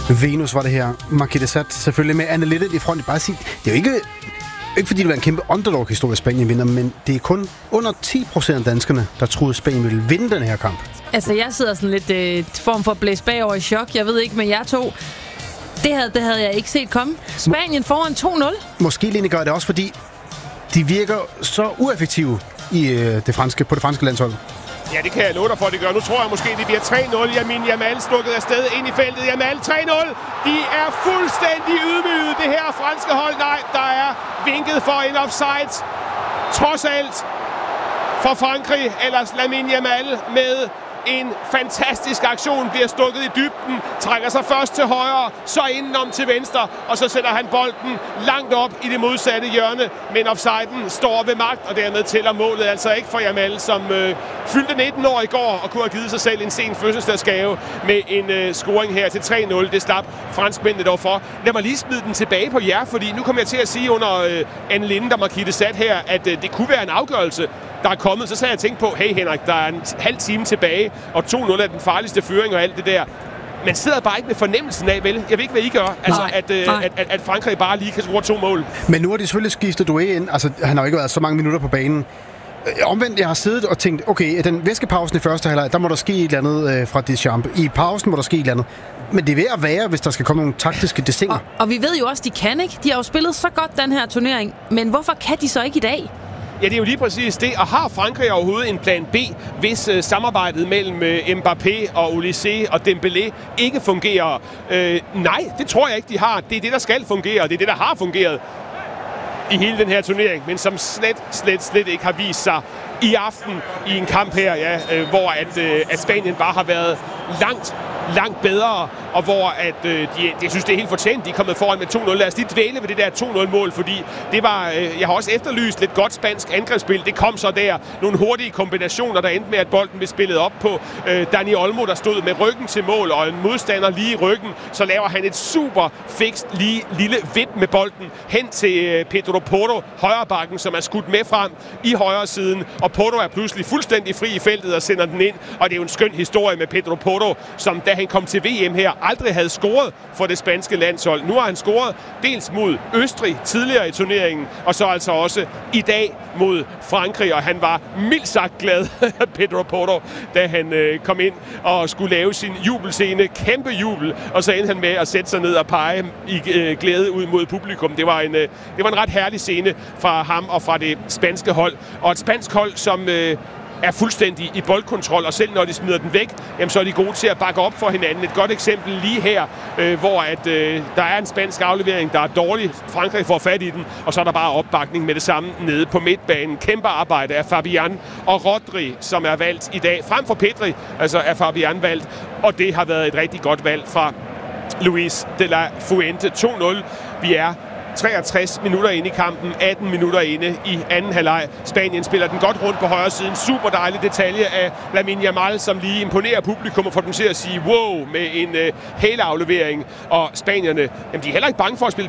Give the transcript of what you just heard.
Venus var det her. Marquis de Sade selvfølgelig med Anne Litte i front. Bare sige, det er jo ikke fordi det var en kæmpe underdog-historie, Spanien vinder, men det er kun under 10% af danskerne, der troede, Spanien ville vinde den her kamp. Altså, jeg sidder sådan lidt form for at blæse bagover i chok. Jeg ved ikke med jer to. Det havde jeg ikke set komme. Spanien foran 2-0. Måske lige gør det også, fordi de virker så ueffektive på det franske landshold. Ja, det kan jeg love dig for, det gør. Nu tror jeg måske, det bliver 3-0. Lamine Yamal stukket afsted ind i feltet. Yamal 3-0. De er fuldstændig ydmyget, det her franske hold. Nej, der er vinket for en offside. Trods alt for Frankrig, ellers Lamine Yamal med en fantastisk aktion, bliver stukket i dybden, trækker sig først til højre, så indenom til venstre, og så sætter han bolden langt op i det modsatte hjørne, men offsiden står ved magt, og dermed tæller målet altså ikke for Yamal, som fyldte 19 år i går, og kunne have givet sig selv en sen fødselsdagsgave med en scoring her til 3-0. Det slap franskmændene dog for. Lad mig lige smide den tilbage på jer, fordi nu kommer jeg til at sige under Anne Linde og Marquis de Sade her, at det kunne være en afgørelse, der er kommet. Så jeg tænkt på, hey Henrik, der er en halv time tilbage, og 2-0 er den farligste føring og alt det der. Man sidder bare ikke med fornemmelsen af, vel? Jeg ved ikke, hvad I gør. Altså, at Frankrig bare lige kan score 2 mål. Men nu har de selvfølgelig skiftet Doué ind. Altså, han har jo ikke været så mange minutter på banen. Omvendt, jeg har siddet og tænkt, okay, den væskepausen i første halvleg, der må der ske et eller andet fra Deschamps. I pausen må der ske et eller andet. Men det er ved at være, hvis der skal komme nogle taktiske desinger. Og vi ved jo også, de kan ikke. De har jo spillet så godt den her turnering. Men hvorfor kan de så ikke i dag? Ja, det er jo lige præcis det. Og har Frankrig overhovedet en plan B, hvis samarbejdet mellem Mbappé og Olysée og Dembélé ikke fungerer? Nej, det tror jeg ikke, de har. Det er det, der skal fungere, og det er det, der har fungeret i hele den her turnering, men som slet ikke har vist sig i aften i en kamp her, ja, hvor at Spanien bare har været langt bedre, og hvor jeg synes, det er helt fortjent, de er kommet foran med 2-0. Lad os lige dvæle ved det der 2-0-mål, fordi det var, jeg har også efterlyst lidt godt spansk angrebsspil. Det kom så der. Nogle hurtige kombinationer, der endte med, at bolden blev spillet op på Dani Olmo, der stod med ryggen til mål, og en modstander lige i ryggen. Så laver han et super fikst lille vidt med bolden hen til Pedro Porro, højrebakken, som er skudt med frem i højre siden, og Porro er pludselig fuldstændig fri i feltet og sender den ind, og det er jo en skøn historie med Pedro Porro, som da han kom til VM her, aldrig havde scoret for det spanske landshold. Nu har han scoret dels mod Østrig tidligere i turneringen, og så altså også i dag mod Frankrig, og han var mildt sagt glad, Pedro Porro, da han kom ind og skulle lave sin jubelscene. Kæmpe jubel, og så endte han med at sætte sig ned og pege i glæde ud mod publikum. Det var en ret herlig scene fra ham og fra det spanske hold, og et spansk hold, som er fuldstændig i boldkontrol, og selv når de smider den væk, jamen, så er de gode til at bakke op for hinanden. Et godt eksempel lige her, hvor der er en spansk aflevering, der er dårlig. Frankrig får fat i den, og så er der bare opbakning med det samme nede på midtbanen. Kæmpe arbejde af Fabian og Rodri, som er valgt i dag. Frem for Pedri, altså er Fabian valgt, og det har været et rigtig godt valg fra Luis de la Fuente. 2-0. Vi er 63 minutter inde i kampen, 18 minutter inde i anden halvleg. Spanien spiller den godt rundt på højre siden. Super dejlig detalje af Lamine Yamal, som lige imponerer publikum og får dem til at sige wow med en hæleaflevering. Og spanierne, jamen, de er heller ikke bange for at spille